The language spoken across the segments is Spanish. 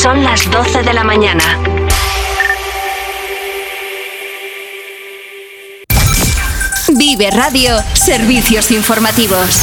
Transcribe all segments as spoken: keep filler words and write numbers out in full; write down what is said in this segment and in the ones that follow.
Son las doce de la mañana. Vive Radio, servicios informativos.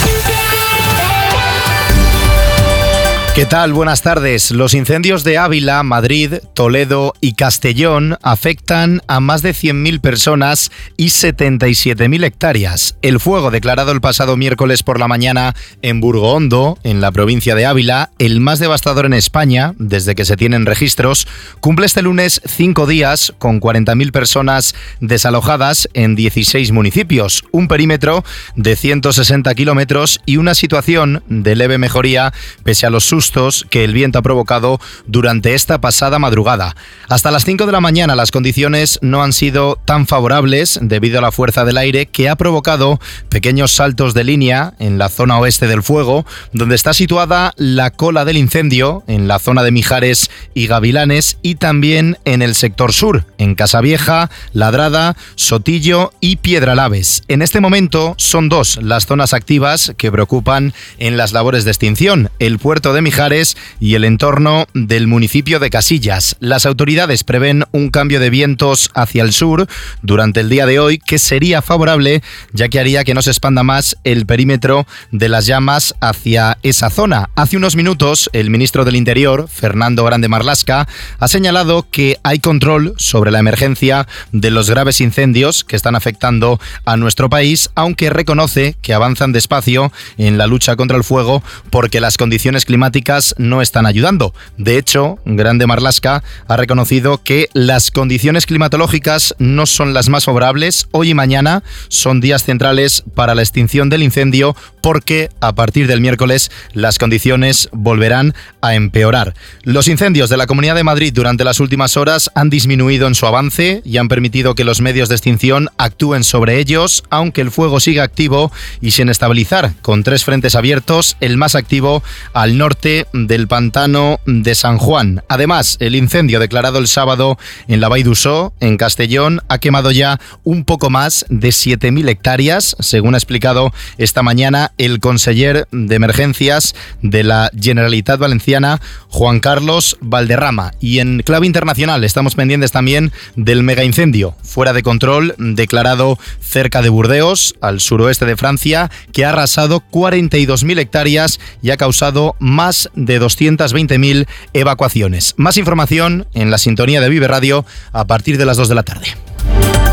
¿Qué tal? Buenas tardes. Los incendios de Ávila, Madrid, Toledo y Castellón afectan a más de cien mil personas y setenta y siete mil hectáreas. El fuego declarado el pasado miércoles por la mañana en Burgoondo, en la provincia de Ávila, el más devastador en España desde que se tienen registros, cumple este lunes cinco días con cuarenta mil personas desalojadas en dieciséis municipios, un perímetro de ciento sesenta kilómetros y una situación de leve mejoría pese a los sustos que el viento ha provocado durante esta pasada madrugada. Hasta las cinco de la mañana las condiciones no han sido tan favorables debido a la fuerza del aire que ha provocado pequeños saltos de línea en la zona oeste del fuego, donde está situada la cola del incendio, en la zona de Mijares y Gavilanes, y también en el sector sur, en Casavieja, Ladrada, Sotillo y Piedralaves. En este momento son dos las zonas activas que preocupan en las labores de extinción: el puerto de Mijares y el entorno del municipio de Casillas. Las autoridades prevén un cambio de vientos hacia el sur durante el día de hoy que sería favorable, ya que haría que no se expanda más el perímetro de las llamas hacia esa zona. Hace unos minutos el ministro del Interior, Fernando Grande Marlaska, ha señalado que hay control sobre la emergencia de los graves incendios que están afectando a nuestro país, aunque reconoce que avanzan despacio en la lucha contra el fuego porque las condiciones climáticas no están ayudando. De hecho, Grande Marlaska ha reconocido que las condiciones climatológicas no son las más favorables. Hoy y mañana son días centrales para la extinción del incendio porque a partir del miércoles las condiciones volverán a empeorar. Los incendios de la Comunidad de Madrid durante las últimas horas han disminuido en su avance y han permitido que los medios de extinción actúen sobre ellos, aunque el fuego sigue activo y sin estabilizar, con tres frentes abiertos, el más activo al norte del pantano de San Juan. Además, el incendio declarado el sábado en la Vall d'Uixó, en Castellón, ha quemado ya un poco más de siete mil hectáreas, según ha explicado esta mañana el conseller de Emergencias de la Generalitat Valenciana, Juan Carlos Valderrama. Y en clave internacional estamos pendientes también del megaincendio fuera de control declarado cerca de Burdeos, al suroeste de Francia, que ha arrasado cuarenta y dos mil hectáreas y ha causado más de doscientas veinte mil evacuaciones. Más información en la sintonía de Vive Radio a partir de las dos de la tarde.